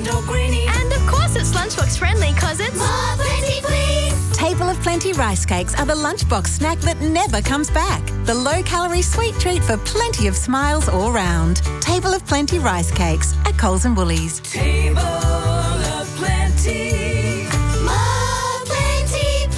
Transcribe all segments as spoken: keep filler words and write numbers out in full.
or greenie. And of course it's lunchbox friendly because it's More Plenty Please. Table of Plenty rice cakes are the lunchbox snack that never comes back. The low-calorie sweet treat for plenty of smiles all round. Table of Plenty rice cakes at Coles and Woolies. Table of Plenty. More Plenty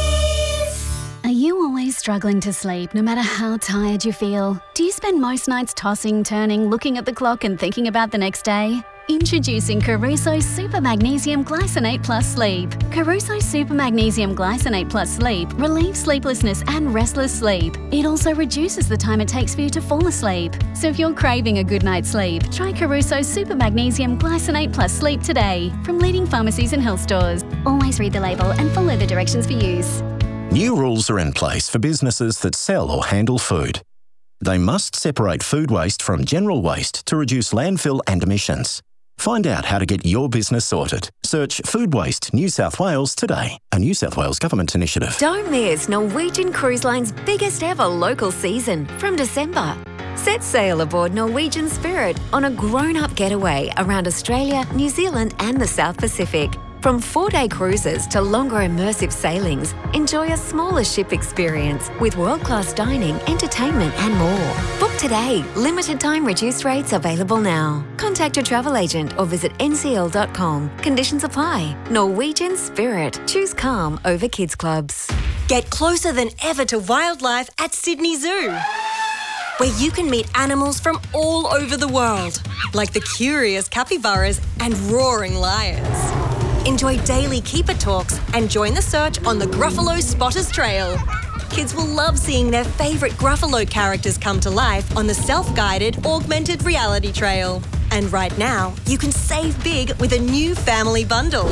Please. Are you always struggling to sleep no matter how tired you feel? Do you spend most nights tossing, turning, looking at the clock and thinking about the next day? Introducing Caruso Super Magnesium Glycinate Plus Sleep. Caruso Super Magnesium Glycinate Plus Sleep relieves sleeplessness and restless sleep. It also reduces the time it takes for you to fall asleep. So if you're craving a good night's sleep, try Caruso Super Magnesium Glycinate Plus Sleep today from leading pharmacies and health stores. Always read the label and follow the directions for use. New rules are in place for businesses that sell or handle food. They must separate food waste from general waste to reduce landfill and emissions. Find out how to get your business sorted. Search Food Waste New South Wales today, a New South Wales Government initiative. Don't miss Norwegian Cruise Line's biggest ever local season from December. Set sail aboard Norwegian Spirit on a grown-up getaway around Australia, New Zealand and the South Pacific. From four-day cruises to longer immersive sailings, enjoy a smaller ship experience with world-class dining, entertainment and more. Book today. Limited time reduced rates available now. Contact your travel agent or visit n c l dot com. Conditions apply. Norwegian Spirit. Choose calm over kids clubs. Get closer than ever to wildlife at Sydney Zoo, where you can meet animals from all over the world, like the curious capybaras and roaring lions. Enjoy daily keeper talks and join the search on the Gruffalo Spotters Trail. Kids will love seeing their favourite Gruffalo characters come to life on the self-guided augmented reality trail. And right now, you can save big with a new family bundle.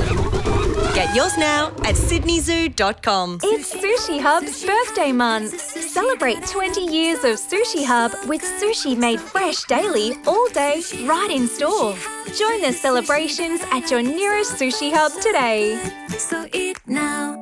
Get yours now at sydney zoo dot com. It's Sushi Hub's birthday month. Celebrate twenty years of Sushi Hub with sushi made fresh daily, all day, right in store. Join the celebrations at your nearest Sushi Hub today. So eat now.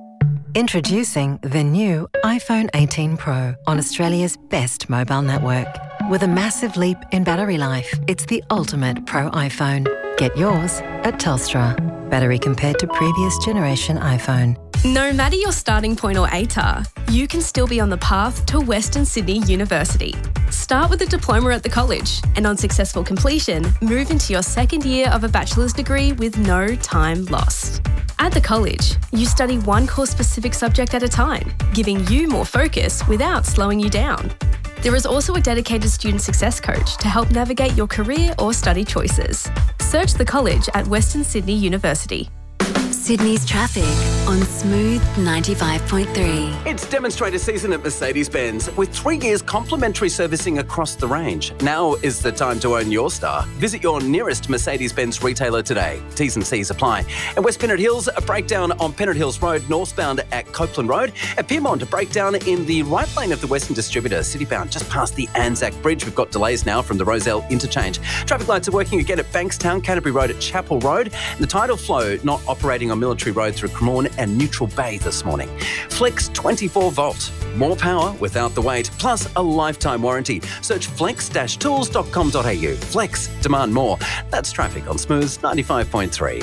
Introducing the new iPhone eighteen Pro on Australia's best mobile network. With a massive leap in battery life, it's the ultimate Pro iPhone. Get yours at Telstra. Battery compared to previous generation iPhone. No matter your starting point or A T A R, you can still be on the path to Western Sydney University. Start with a diploma at the college and on successful completion, move into your second year of a bachelor's degree with no time lost. At the college, you study one course-specific subject at a time, giving you more focus without slowing you down. There is also a dedicated student success coach to help navigate your career or study choices. Search the college at Western Sydney University. Sydney's traffic on Smooth ninety-five point three. It's demonstrator season at Mercedes-Benz with three years complimentary servicing across the range. Now is the time to own your star. Visit your nearest Mercedes-Benz retailer today. T's and C's apply. And West Pennant Hills, a breakdown on Pennant Hills Road, northbound at Copeland Road. At Pyrmont, a breakdown in the right lane of the Western Distributor, citybound just past the Anzac Bridge. We've got delays now from the Rozelle interchange. Traffic lights are working again at Bankstown, Canterbury Road at Chapel Road. And the tidal flow not operating on Military Road through Cremorne and Neutral Bay this morning. Flex twenty-four volt. More power without the wait, plus a lifetime warranty. Search flex dash tools dot com dot a u. Flex, demand more. That's traffic on Smooth ninety-five point three.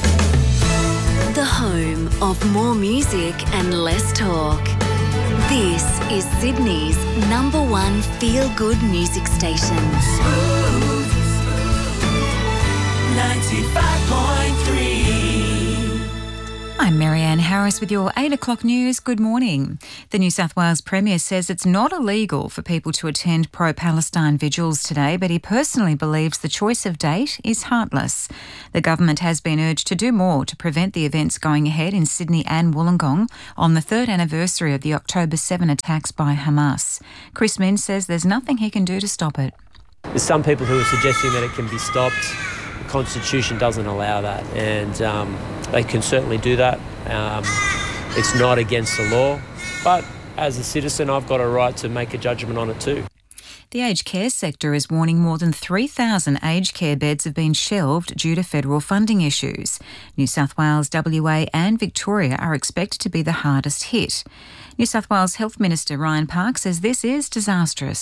The home of more music and less talk. This is Sydney's number one feel-good music station. Smooth ninety-five point three. I'm Marianne Harris with your eight o'clock news. Good morning. The New South Wales Premier says it's not illegal for people to attend pro-Palestine vigils today, but he personally believes the choice of date is heartless. The government has been urged to do more to prevent the events going ahead in Sydney and Wollongong on the third anniversary of the October seventh attacks by Hamas. Chris Minns says there's nothing he can do to stop it. There's some people who are suggesting that it can be stopped. The Constitution doesn't allow that, and um, they can certainly do that. Um, it's not against the law, but as a citizen, I've got a right to make a judgment on it too. The aged care sector is warning more than three thousand aged care beds have been shelved due to federal funding issues. New South Wales, W A and Victoria are expected to be the hardest hit. New South Wales Health Minister Ryan Park says this is disastrous.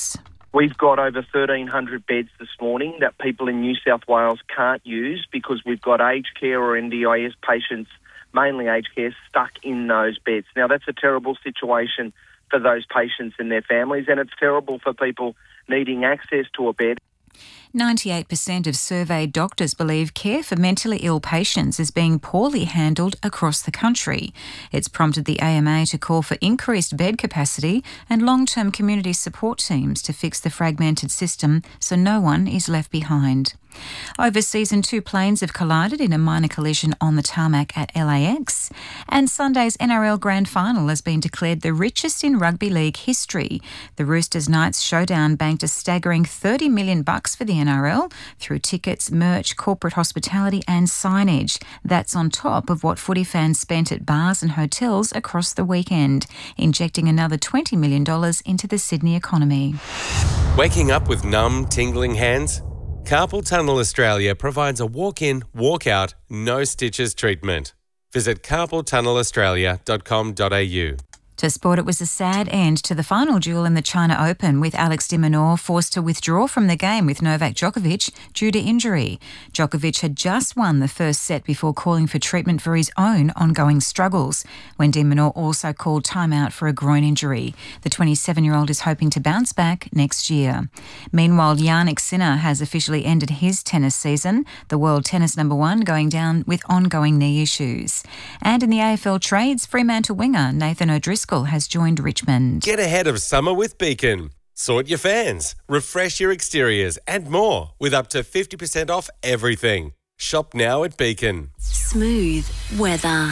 We've got over thirteen hundred beds this morning that people in New South Wales can't use because we've got aged care or N D I S patients, mainly aged care, stuck in those beds. Now, that's a terrible situation for those patients and their families, and it's terrible for people needing access to a bed. ninety-eight percent of surveyed doctors believe care for mentally ill patients is being poorly handled across the country. It's prompted the A M A to call for increased bed capacity and long-term community support teams to fix the fragmented system so no one is left behind. Overseas, and two planes have collided in a minor collision on the tarmac at L A X. And Sunday's N R L Grand Final has been declared the richest in rugby league history. The Roosters Knights showdown banked a staggering thirty million bucks for the N R L through tickets, merch, corporate hospitality and signage. That's on top of what footy fans spent at bars and hotels across the weekend, injecting another twenty million dollars into the Sydney economy. Waking up with numb, tingling hands? Carpal Tunnel Australia provides a walk-in, walk-out, no stitches treatment. Visit carpal tunnel australia dot com dot a u. To sport, it was a sad end to the final duel in the China Open, with Alex de Minaur forced to withdraw from the game with Novak Djokovic due to injury. Djokovic had just won the first set before calling for treatment for his own ongoing struggles, when de Minaur also called timeout for a groin injury. The twenty-seven-year-old is hoping to bounce back next year. Meanwhile, Jannik Sinner has officially ended his tennis season, the world tennis number one going down with ongoing knee issues. And in the A F L trades, Fremantle winger Nathan O'Driscoll has joined Richmond. Get ahead of summer with Beacon. Sort your fans, refresh your exteriors and more with up to fifty percent off everything. Shop now at Beacon. Smooth weather.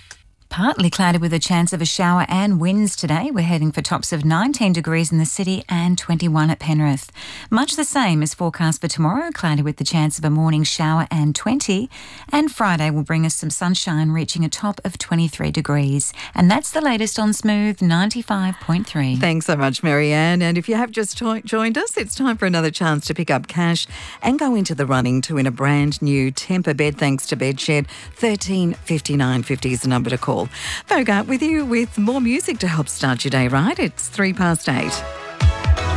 Partly cloudy with a chance of a shower and winds today. We're heading for tops of nineteen degrees in the city and twenty-one at Penrith. Much the same as forecast for tomorrow, cloudy with the chance of a morning shower and twenty. And Friday will bring us some sunshine, reaching a top of twenty-three degrees. And that's the latest on Smooth ninety-five point three. Thanks so much, Marianne. And if you have just to- joined us, it's time for another chance to pick up cash and go into the running to win a brand new Tempur bed thanks to Bedshed. thirteen fifty-nine fifty is the number to call. Bogart with you with more music to help start your day right. It's three past eight.